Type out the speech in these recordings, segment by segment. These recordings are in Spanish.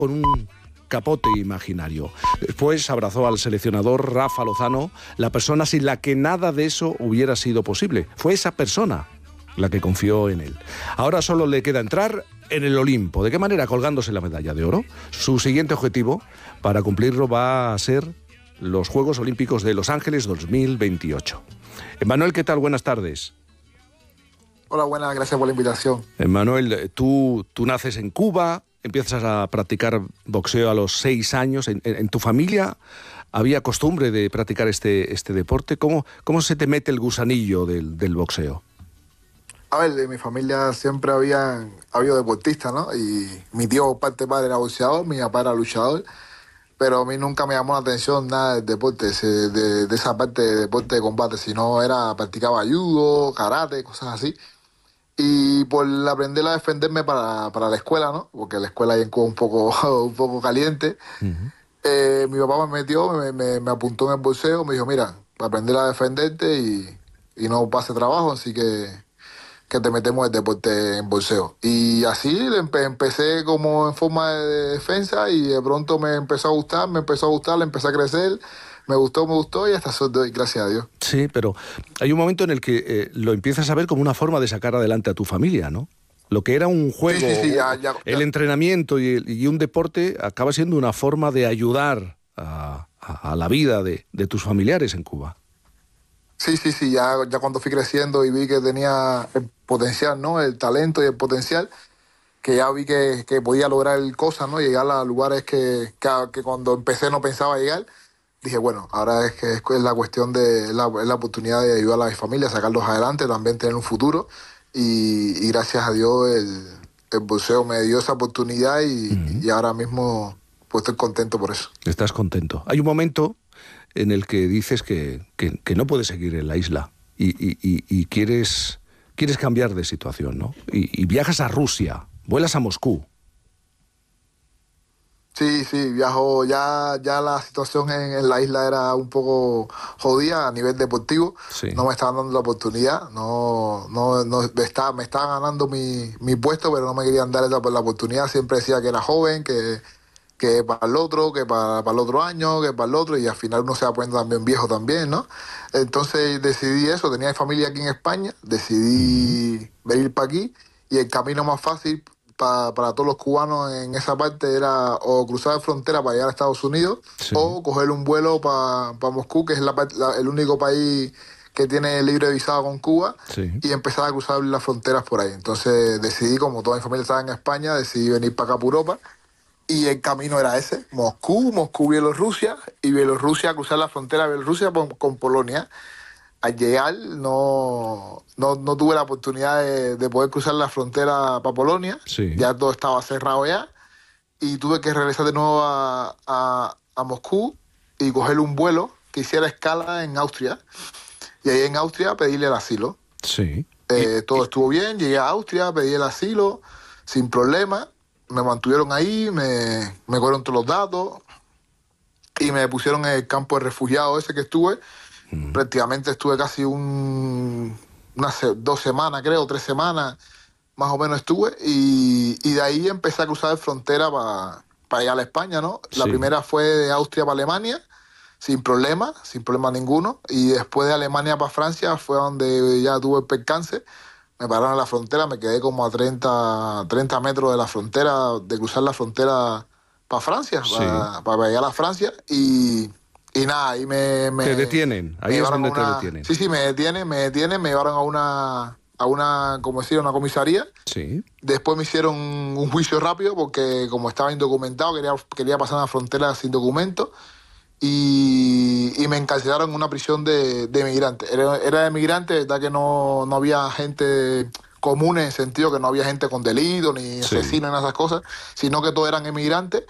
con un capote imaginario. Después abrazó al seleccionador Rafa Lozano, la persona sin la que nada de eso hubiera sido posible. Fue esa persona la que confió en él. Ahora solo le queda entrar en el Olimpo. ¿De qué manera? Colgándose la medalla de oro. Su siguiente objetivo para cumplirlo va a ser los Juegos Olímpicos de Los Ángeles 2028. Emmanuel, ¿qué tal? Buenas tardes. Hola, buenas, gracias por la invitación. Emmanuel, tú naces en Cuba, empiezas a practicar boxeo a los 6 años. ¿En tu familia había costumbre de practicar este deporte? ¿Cómo se te mete el gusanillo del boxeo? A ver, de mi familia siempre ha habido deportistas, ¿no? Y mi tío, parte padre, era boxeador, mi papá era luchador, pero a mí nunca me llamó la atención nada del deporte, de esa parte de deporte de combate, sino practicaba judo, karate, cosas así. Y por aprender a defenderme para la escuela, ¿no? Porque la escuela ahí en Cuba un poco caliente. Mi papá me metió, me apuntó en el boxeo, me dijo, mira, para aprender a defenderte y no pase trabajo, así que te metemos el deporte en boxeo. Y así empecé como en forma de defensa y de pronto me empezó a gustar, le empecé a crecer. Me gustó y hasta hoy, gracias a Dios. Sí, pero hay un momento en el que lo empiezas a ver como una forma de sacar adelante a tu familia, ¿no? Lo que era un juego, sí, el entrenamiento y un deporte acaba siendo una forma de ayudar a la vida de tus familiares en Cuba. Sí, ya cuando fui creciendo y vi que tenía el potencial, ¿no? El talento y el potencial, que ya vi que podía lograr cosas, ¿no? Llegar a lugares que cuando empecé no pensaba llegar. Dije, bueno, ahora es la cuestión de la oportunidad de ayudar a mi familia, sacarlos adelante, también tener un futuro. Y gracias a Dios el boxeo me dio esa oportunidad y ahora mismo pues estoy contento por eso. Estás contento. Hay un momento en el que dices que no puedes seguir en la isla y quieres cambiar de situación, ¿no? Y viajas a Rusia, vuelas a Moscú. Sí, viajo. Ya la situación en la isla era un poco jodida a nivel deportivo. Sí. No me estaban dando la oportunidad. Me estaban ganando mi puesto, pero no me querían dar la oportunidad. Siempre decía que era joven, que para el otro, que para el otro año, que para el otro, y al final uno se va poniendo también viejo también, ¿no? Entonces decidí eso. Tenía familia aquí en España, decidí venir para aquí, y el camino más fácil para todos los cubanos en esa parte era o cruzar la frontera para llegar a Estados Unidos, sí, o coger un vuelo para Moscú, que es el único país que tiene libre visado con Cuba, sí, y empezar a cruzar las fronteras por ahí. Entonces decidí, como toda mi familia estaba en España, decidí venir para acá, por Europa, y el camino era ese: Moscú, Bielorrusia, y Bielorrusia, cruzar la frontera de Bielorrusia con Polonia. Al llegar no tuve la oportunidad de poder cruzar la frontera para Polonia, sí, ya todo estaba cerrado ya, y tuve que regresar de nuevo a Moscú y coger un vuelo que hiciera escala en Austria, y ahí en Austria pedirle el asilo. Sí. Todo estuvo bien, llegué a Austria, pedí el asilo sin problema, me mantuvieron ahí, me cogieron todos los datos y me pusieron en el campo de refugiados ese que estuve. Prácticamente estuve casi unas 2 semanas, creo, 3 semanas, más o menos estuve, y de ahí empecé a cruzar frontera para llegar a España, ¿no? Sí. La primera fue de Austria para Alemania, sin problema ninguno, y después de Alemania para Francia fue donde ya tuve el percance. Me pararon en la frontera, me quedé como a 30 metros de la frontera, de cruzar la frontera para Francia, sí, para llegar a Francia, y nada, ahí te detienen, ahí es donde te detienen. Sí, me detienen, me llevaron a una como decía, una comisaría. Sí. Después me hicieron un juicio rápido porque como estaba indocumentado, quería pasar la frontera sin documento, y me encarcelaron en una prisión de inmigrantes. Era de inmigrantes, verdad que no había gente común, en el sentido que no había gente con delito, ni asesinos, ni esas cosas, sino que todos eran inmigrantes.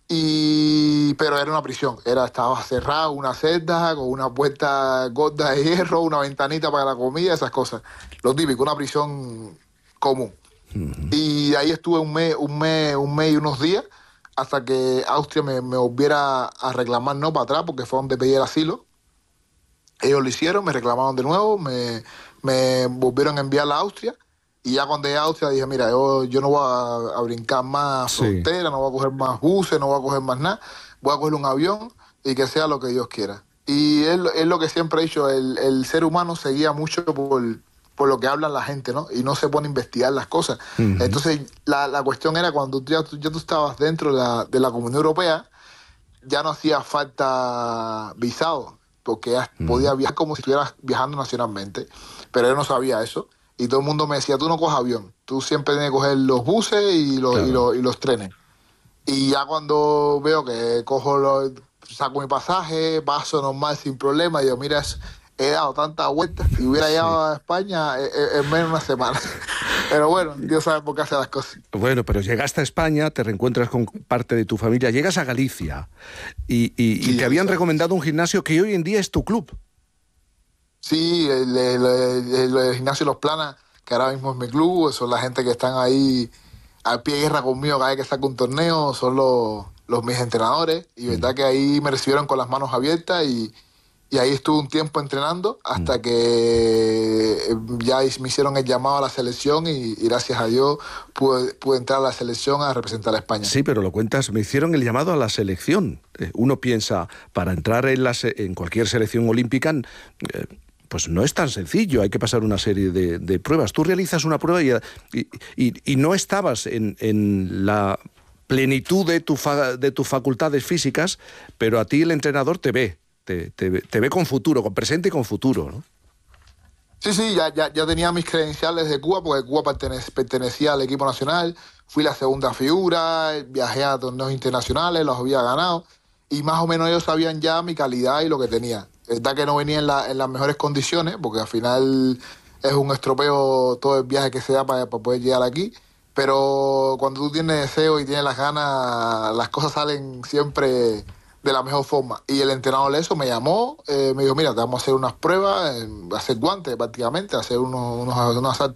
Pero era una prisión, estaba cerrado, una celda con una puerta gorda de hierro, una ventanita para la comida, esas cosas. Lo típico, una prisión común. Y ahí estuve un mes y unos días, hasta que Austria me volviera a reclamar, no para atrás, porque fue donde pedí el asilo. Ellos lo hicieron, me reclamaron de nuevo, me volvieron a enviar a Austria, Y ya cuando llegué a Austria dije, mira, yo no voy a brincar más Sí. fronteras, no voy a coger más buses, no voy a coger más nada, voy a coger un avión y que sea lo que Dios quiera. Y es lo que siempre he dicho, el ser humano se guía mucho por lo que habla la gente, ¿no? Y no se pone a investigar las cosas. Ujú. Entonces, la cuestión era cuando ya tú estabas dentro de la Comunidad Europea, ya no hacía falta visado, porque ya Ujú. podía viajar como si estuvieras viajando nacionalmente. Pero yo no sabía eso. Y todo el mundo me decía, tú no coges avión, tú siempre tienes que coger los buses Claro. y los trenes. Y ya cuando veo que saco mi pasaje, paso normal sin problema, digo, mira, he dado tantas vueltas y hubiera Sí. llegado a España en menos de una semana. Pero bueno, Dios sabe por qué hace las cosas. Bueno, pero llegaste a España, te reencuentras con parte de tu familia, llegas a Galicia y Sí, te habían Galicia. recomendado un gimnasio que hoy en día es tu club. Sí, el gimnasio Los Planas, que ahora mismo es mi club, son la gente que están ahí al pie de guerra conmigo cada vez que saco un torneo, son los mis entrenadores, y Mm, verdad que ahí me recibieron con las manos abiertas y ahí estuve un tiempo entrenando mm. hasta que me hicieron el llamado a la selección y gracias a Dios pude entrar a la selección a representar a España. Sí, pero lo cuentas, me hicieron el llamado a la selección. Uno piensa, para entrar en cualquier selección olímpica, eh, pues no es tan sencillo, hay que pasar una serie de pruebas. Tú realizas una prueba y no estabas en la plenitud de tus facultades físicas, pero a ti el entrenador te ve, te ve con futuro, con presente y con futuro, ¿no? Sí, sí, ya tenía mis credenciales de Cuba, porque Cuba pertenecía al equipo nacional, fui la segunda figura, viajé a torneos internacionales, los había ganado, y más o menos ellos sabían ya mi calidad y lo que tenía. Es verdad que no venía en las mejores condiciones, porque al final es un estropeo todo el viaje que se da para poder llegar aquí, pero cuando tú tienes deseo y tienes las ganas, las cosas salen siempre de la mejor forma. Y el entrenador de eso me llamó, me dijo, mira, te vamos a hacer unas pruebas, a hacer guantes prácticamente, a hacer unos